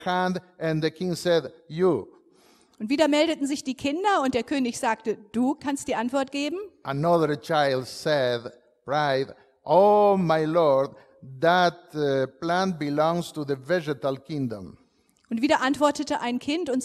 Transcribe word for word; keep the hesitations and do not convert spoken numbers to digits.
hand, and the king said, you. Und wieder meldeten sich die Kinder und der König sagte, du kannst die Antwort geben. Another child said, right, oh my lord, that uh, plant belongs to the vegetal kingdom. Und wieder antwortete ein Kind und